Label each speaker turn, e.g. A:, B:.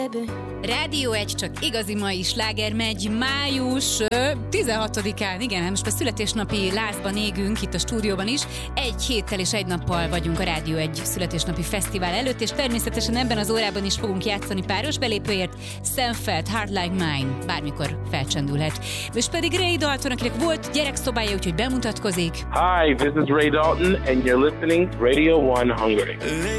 A: baby.
B: Rádió 1 csak igazi mai sláger megy május 16-án, igen, most a születésnapi lázban égünk itt a stúdióban is. Egy héttel és egy nappal vagyunk a Rádió 1 születésnapi fesztivál előtt, és természetesen ebben az órában is fogunk játszani páros belépőért. Sam Feldt, Heart Like Mine, bármikor felcsendülhet. És pedig Ray Dalton, akinek volt gyerekszobája, úgyhogy bemutatkozik.
C: Hi, this is Ray Dalton, and you're listening Radio 1 Hungary.